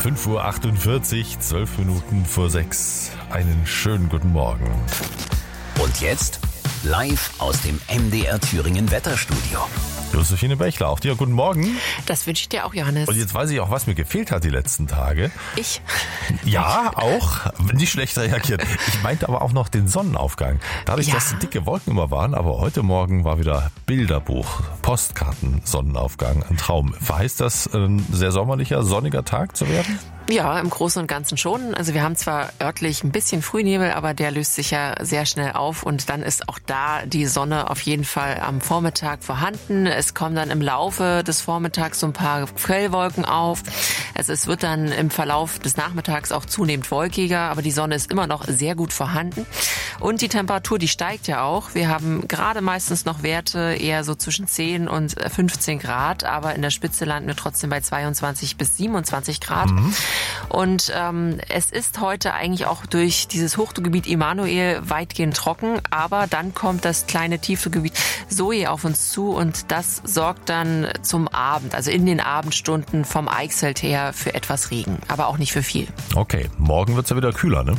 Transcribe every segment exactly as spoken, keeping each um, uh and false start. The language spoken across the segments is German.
fünf Uhr achtundvierzig, zwölf Minuten vor sechs. Einen schönen guten Morgen. Und jetzt live aus dem M D R Thüringen Wetterstudio. Josephine Bechler, auch dir guten Morgen. Das wünsche ich dir auch, Johannes. Und jetzt weiß ich auch, was mir gefehlt hat die letzten Tage. Ich? Ja, auch. Nicht schlecht reagiert. Ich meinte aber auch noch den Sonnenaufgang. Dadurch, Ja. dass dicke Wolken immer waren, aber heute Morgen war wieder Bilderbuch, Postkarten, Sonnenaufgang, ein Traum. Verheißt das ein sehr sommerlicher, sonniger Tag zu werden? Ja, im Großen und Ganzen schon. Also wir haben zwar örtlich ein bisschen Frühnebel, aber der löst sich ja sehr schnell auf und dann ist auch da die Sonne auf jeden Fall am Vormittag vorhanden. Es kommen dann im Laufe des Vormittags so ein paar Quellwolken auf. Also es wird dann im Verlauf des Nachmittags auch zunehmend wolkiger, aber die Sonne ist immer noch sehr gut vorhanden. Und die Temperatur, die steigt ja auch. Wir haben gerade meistens noch Werte eher so zwischen zehn und fünfzehn Grad, aber in der Spitze landen wir trotzdem bei zweiundzwanzig bis siebenundzwanzig Grad. Mhm. Und ähm, es ist heute eigentlich auch durch dieses Hochdruckgebiet Emanuel weitgehend trocken, aber dann kommt das kleine tiefe Gebiet Zoe auf uns zu und das sorgt dann zum Abend, also in den Abendstunden vom Eichsfeld her für etwas Regen, aber auch nicht für viel. Okay, morgen wird's ja wieder kühler, ne?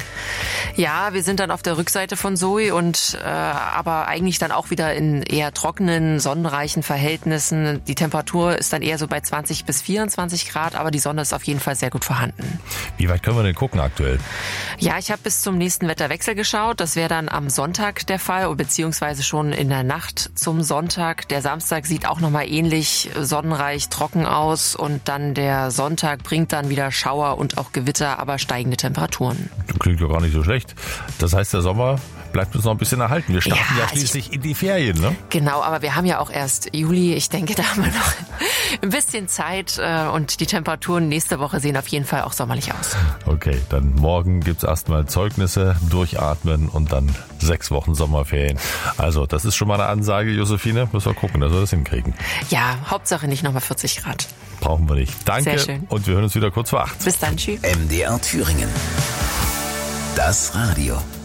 Ja, wir sind dann auf der Rückseite von Zoe und äh, aber eigentlich dann auch wieder in eher trockenen, sonnenreichen Verhältnissen. Die Temperatur ist dann eher so bei zwanzig bis vierundzwanzig Grad, aber die Sonne ist auf jeden Fall sehr gut vorhanden. Wie weit können wir denn gucken aktuell? Ja, ich habe bis zum nächsten Wetterwechsel geschaut. Das wäre dann am Sonntag der Fall, beziehungsweise schon in der Nacht zum Sonntag. Der Samstag sieht auch nochmal ähnlich sonnenreich, trocken aus und dann der Sonntag bringt dann wieder Schauer und auch Gewitter, aber steigende Temperaturen. Klingt ja gar nicht so schlecht. Das heißt, der Sommer bleibt uns noch ein bisschen erhalten. Wir starten ja, Ja, schließlich in die Ferien, ne? Genau, aber wir haben ja auch erst Juli. Ich denke, da haben wir noch ein bisschen Zeit und die Temperaturen nächste Woche sehen auf jeden Fall auch sommerlich aus. Okay, dann morgen gibt's erstmal Zeugnisse, durchatmen und dann sechs Wochen Sommerferien. Also, das ist schon mal eine Ansage, Josephine. Müssen wir gucken, dass wir das hinkriegen. Ja, Hauptsache nicht nochmal vierzig Grad. Brauchen wir nicht. Danke. Sehr schön. Und wir hören uns wieder kurz vor acht. Bis dann, tschüss. M D R Thüringen. Das Radio.